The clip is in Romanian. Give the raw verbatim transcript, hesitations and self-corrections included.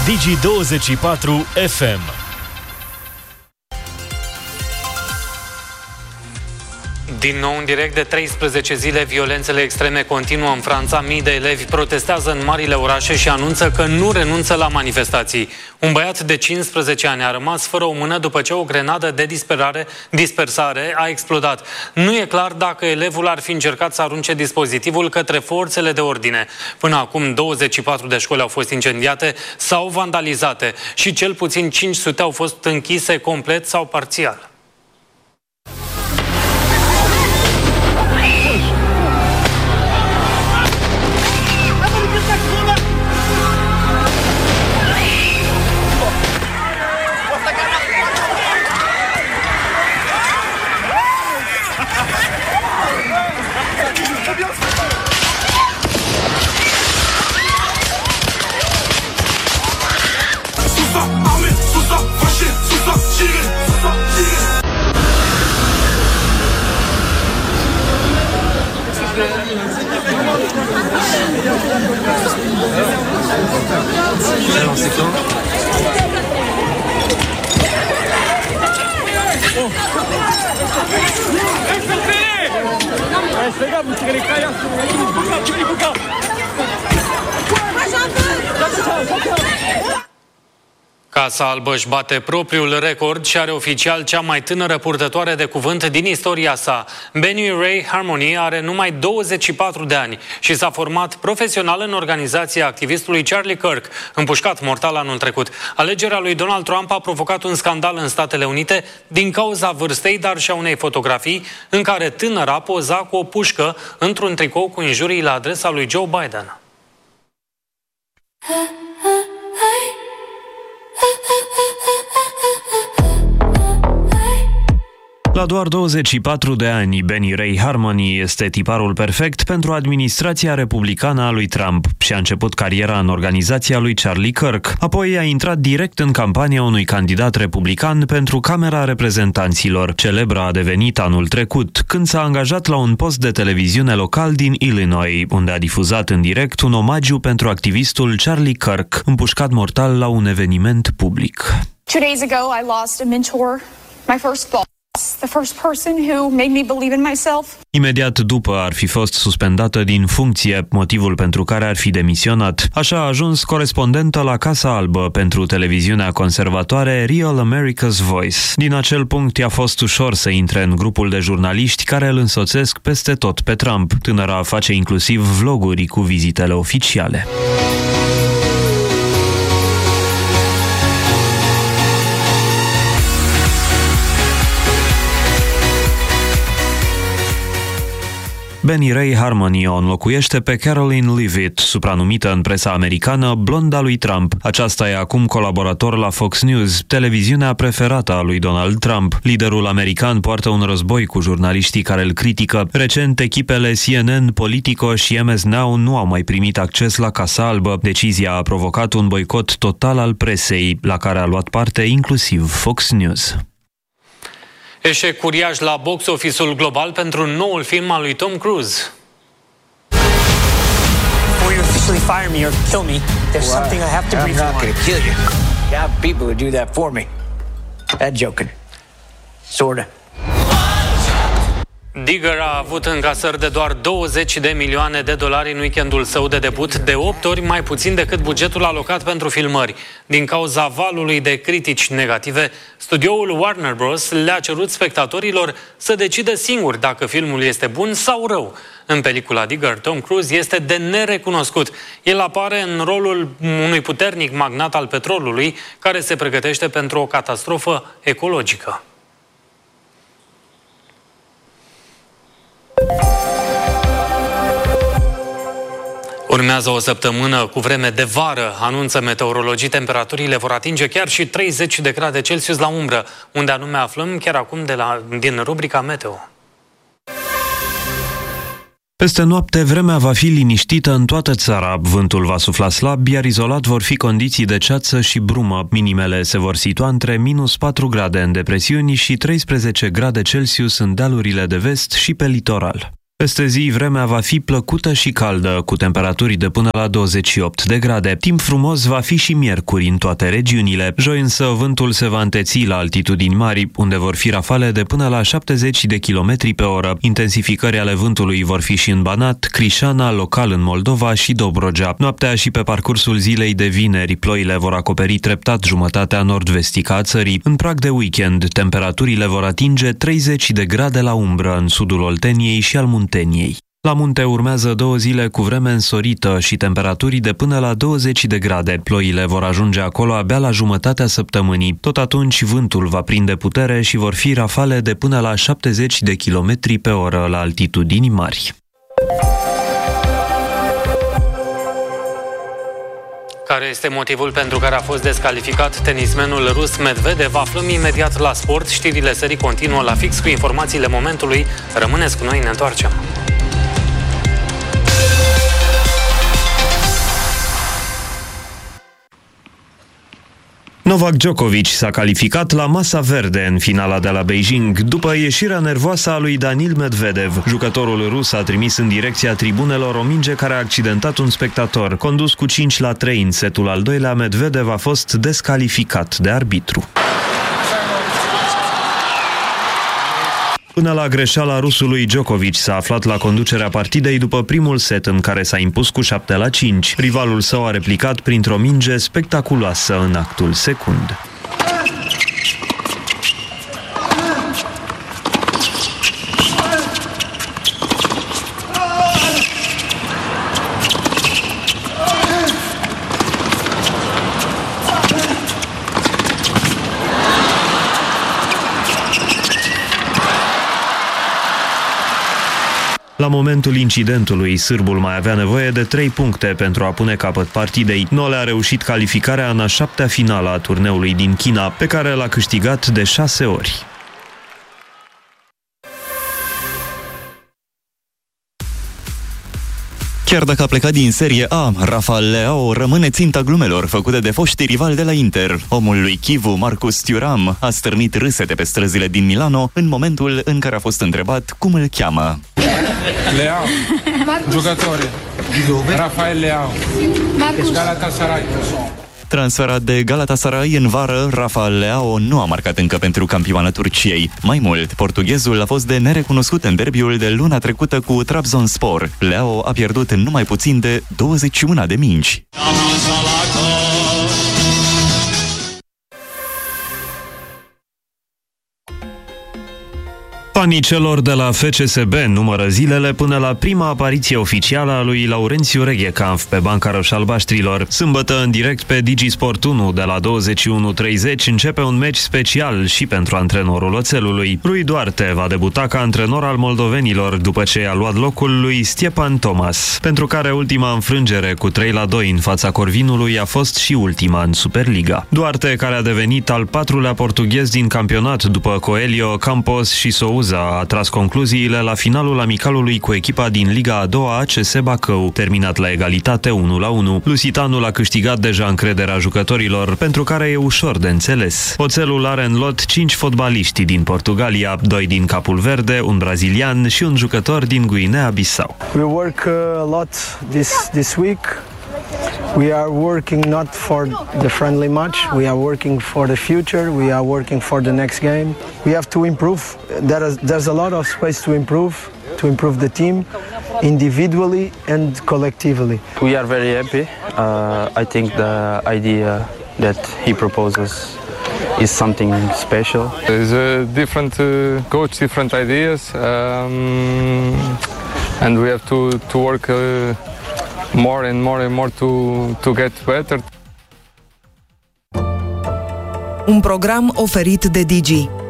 Digi douăzeci și patru F M. Din nou în direct, de treisprezece zile, violențele extreme continuă în Franța. Mii de elevi protestează în marile orașe și anunță că nu renunță la manifestații. Un băiat de cincisprezece ani a rămas fără o mână după ce o grenadă de disperare, dispersare a explodat. Nu e clar dacă elevul ar fi încercat să arunce dispozitivul către forțele de ordine. Până acum, douăzeci și patru de școli au fost incendiate sau vandalizate și cel puțin cinci sute au fost închise complet sau parțial. Casa Albă își bate propriul record și are oficial cea mai tânără purtătoare de cuvânt din istoria sa. Benny Ray Harmony are numai douăzeci și patru de ani și s-a format profesional în organizația activistului Charlie Kirk, împușcat mortal anul trecut. Alegerea lui Donald Trump a provocat un scandal în Statele Unite din cauza vârstei, dar și a unei fotografii în care tânăra poza cu o pușcă într-un tricou cu injurii la adresa lui Joe Biden. La doar douăzeci și patru de ani, Benny Ray Harmony este tiparul perfect pentru administrația republicană a lui Trump și a început cariera în organizația lui Charlie Kirk. Apoi a intrat direct în campania unui candidat republican pentru Camera Reprezentanților. Celebră a devenit anul trecut, când s-a angajat la un post de televiziune local din Illinois, unde a difuzat în direct un omagiu pentru activistul Charlie Kirk, împușcat mortal la un eveniment public. Two days ago, I lost a mentor, my first boss. The first person who made me believe in myself. Imediat după ar fi fost suspendată din funcție, motivul pentru care ar fi demisionat. Așa a ajuns corespondentă la Casa Albă pentru televiziunea conservatoare Real America's Voice. Din acel punct i-a fost ușor să intre în grupul de jurnaliști care îl însoțesc peste tot pe Trump. Tânăra face inclusiv vloguri cu vizitele oficiale. Benny Ray Harmony o înlocuiește pe Caroline Leavitt, supranumită în presa americană blonda lui Trump. Aceasta e acum colaborator la Fox News, televiziunea preferată a lui Donald Trump. Liderul american poartă un război cu jurnaliștii care îl critică. Recent, echipele C N N, Politico și M S Now nu au mai primit acces la Casa Albă. Decizia a provocat un boicot total al presei, la care a luat parte inclusiv Fox News. Eșec uriaș la box office-ul global pentru noul film al lui Tom Cruise. Before you officially fire me or kill me, there's something I have to brief you on. I'm not going to kill you. You have people who do that for me. That joking. Sorta. Digger a avut încasări de doar douăzeci de milioane de dolari în weekendul său de debut, de opt ori mai puțin decât bugetul alocat pentru filmări. Din cauza valului de critici negative, studioul Warner Bros. Le-a cerut spectatorilor să decidă singuri dacă filmul este bun sau rău. În pelicula Digger, Tom Cruise este de nerecunoscut. El apare în rolul unui puternic magnat al petrolului care se pregătește pentru o catastrofă ecologică. Urmează o săptămână cu vreme de vară, anunță meteorologii. Temperaturile vor atinge chiar și treizeci de grade Celsius la umbră, unde anume aflăm chiar acum de la, din rubrica Meteo. Peste noapte, vremea va fi liniștită în toată țara. Vântul va sufla slab, iar izolat vor fi condiții de ceață și brumă. Minimele se vor situa între minus patru grade în depresiuni și treisprezece grade Celsius în dealurile de vest și pe litoral. Peste zi, vremea va fi plăcută și caldă, cu temperaturi de până la douăzeci și opt de grade. Timp frumos va fi și miercuri în toate regiunile. Joi însă vântul se va înteți la altitudini mari, unde vor fi rafale de până la șaptezeci de kilometri pe oră. Intensificări ale vântului vor fi și în Banat, Crișana, local în Moldova și Dobrogea. Noaptea și pe parcursul zilei de vineri, ploile vor acoperi treptat jumătatea nord-vestică a țării. În prag de weekend, temperaturile vor atinge treizeci de grade la umbră în sudul Olteniei și al Munteniei. La munte urmează două zile cu vreme însorită și temperaturi de până la douăzeci de grade. Ploile vor ajunge acolo abia la jumătatea săptămânii. Tot atunci vântul va prinde putere și vor fi rafale de până la șaptezeci de kilometri pe oră la altitudini mari. Care este motivul pentru care a fost descalificat tenismenul rus Medvedev? Aflăm imediat la sport. Știrile serii continuă la fix cu informațiile momentului. Rămâneți cu noi, ne întoarcem. Novak Djokovic s-a calificat la masa verde în finala de la Beijing, după ieșirea nervoasă a lui Daniil Medvedev. Jucătorul rus a trimis în direcția tribunelor o minge care a accidentat un spectator. Condus cu cinci la trei în setul al doilea, Medvedev a fost descalificat de arbitru. Până la greșeala rusului, Djokovic s-a aflat la conducerea partidei după primul set în care s-a impus cu șapte la cinci. Rivalul său a replicat printr-o minge spectaculoasă în actul secund. La momentul incidentului, sârbul mai avea nevoie de trei puncte pentru a pune capăt partidei. Nu le-a reușit calificarea în a șaptea finală a turneului din China, pe care l-a câștigat de șase ori. Chiar dacă a plecat din Serie A, Rafael Leao rămâne ținta glumelor făcute de foștii rivali de la Inter. Omul lui Chivu, Marcus Thuram, a stârnit râsete pe străzile din Milano în momentul în care a fost întrebat cum îl cheamă. Leao, jucători, Rafael Leao, Galatasaray. Transferat de Galatasaray în vară, Rafael Leao nu a marcat încă pentru campioana Turciei. Mai mult, portughezul a fost de nerecunoscut în derbiul de luna trecută cu Trabzonspor. Leao a pierdut în numai puțin de douăzeci și unu de mingi. Fanii celor de la F C S B numără zilele până la prima apariție oficială a lui Laurențiu Reghecanf pe banca roșalbaștrilor. Sâmbătă, în direct pe DigiSport unu, de la douăzeci și unu treizeci, începe un meci special și pentru antrenorul Oțelului. Rui Duarte va debuta ca antrenor al moldovenilor după ce a luat locul lui Stjepan Tomas, pentru care ultima înfrângere cu trei la doi în fața Corvinului a fost și ultima în Superliga. Duarte, care a devenit al patrulea portughez din campionat după Coelho, Campos și Souza, a tras concluziile la finalul amicalului cu echipa din Liga a doua A C S Bacău, terminat la egalitate unu la unu. Lusitanul a câștigat deja încrederea jucătorilor, pentru care e ușor de înțeles. Oțelul are în lot cinci fotbaliști din Portugalia, doi din Capul Verde, un brazilian și un jucător din Guinea-Bissau. We work a lot this this week. We are working not for the friendly match, we are working for the future, we are working for the next game. We have to improve. There is, there's a lot of space to improve, to improve the team individually and collectively. We are very happy. Uh, I think the idea that he proposes is something special. There's a different uh, coach, different ideas, um, and we have to, to work uh, more and more and more to, to get better. Un program oferit de Digi.